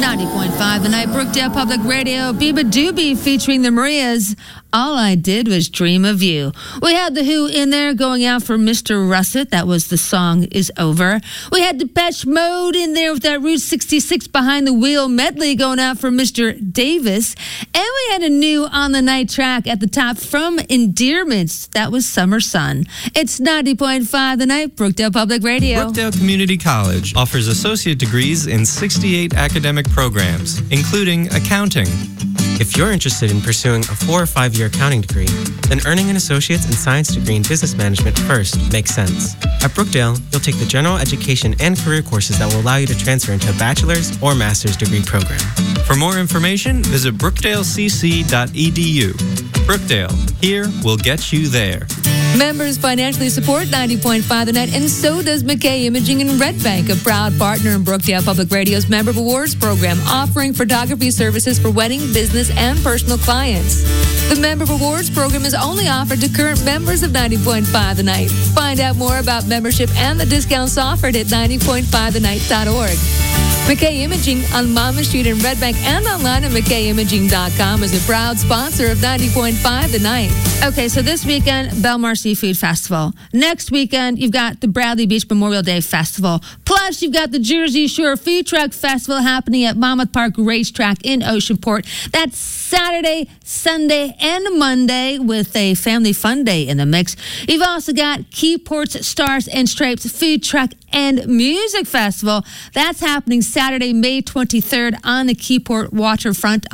90.5 The Night, Brookdale Public Radio, Biba Doobie featuring the Marias. All I Did Was Dream of You. We had The Who in there going out for Mr. Russet. That was The Song Is Over. We had Depeche Mode in there with that Route 66 Behind the Wheel medley going out for Mr. Davis. And we had a new On the Night track at the top from Endearments. That was Summer Sun. It's 90.5 The Night, Brookdale Public Radio. Brookdale Community College offers associate degrees in 68 academic programs, including accounting. If you're interested in pursuing a 4 or 5 year accounting degree, then earning an associate's and science degree in business management first makes sense. At Brookdale, you'll take the general education and career courses that will allow you to transfer into a bachelor's or master's degree program. For more information, visit brookdalecc.edu. Brookdale, here we'll get you there. Members financially support 90.5 The Night, and so does McKay Imaging in Red Bank, a proud partner in Brookdale Public Radio's Member of Awards program, offering photography services for wedding, business, and personal clients. The Member of Awards program is only offered to current members of 90.5 The Night. Find out more about membership and the discounts offered at 90.5thenight.org. McKay Imaging on Monmouth Street in Red Bank and online at McKayImaging.com is a proud sponsor of 90.5 The Night. Okay, so this weekend, Belmar Seafood Festival. Next weekend, you've got the Bradley Beach Memorial Day Festival. Plus, you've got the Jersey Shore Food Truck Festival happening at Monmouth Park Racetrack in Oceanport. That's Saturday, Sunday, and Monday with a family fun day in the mix. You've also got Keyport's Stars and Stripes Food Truck and Music Festival. That's happening Saturday, May 23rd on the Keyport waterfront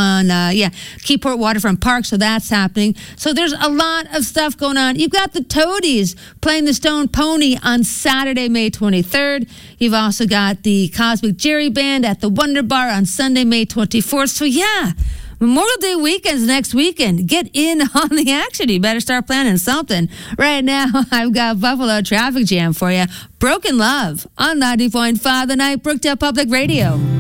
Keyport Waterfront Park. So that's happening. So there's a lot of stuff going on. You've got the Toadies playing the Stone Pony on Saturday, May 23rd. You've also got the Cosmic Jerry Band at the Wonder Bar on Sunday, May 24th. So yeah, Memorial Day weekend's next weekend. Get in on the action. You better start planning something. Right now, I've got Buffalo Traffic Jam for you. Broken Love on 90.5 The Night, Brookdale Public Radio.